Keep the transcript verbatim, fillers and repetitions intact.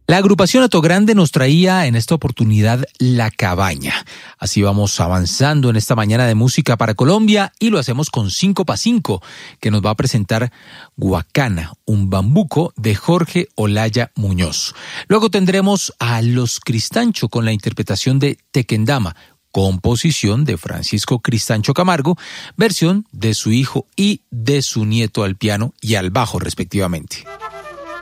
La agrupación Atogrande nos traía en esta oportunidad La Cabaña. Así vamos avanzando en esta mañana de música para Colombia y lo hacemos con cinco pa cinco, que nos va a presentar Guacana, un bambuco de Jorge Olaya Muñoz. Luego tendremos a Los Cristancho con la interpretación de Tequendama, composición de Francisco Cristancho Camargo, versión de su hijo y de su nieto al piano y al bajo respectivamente.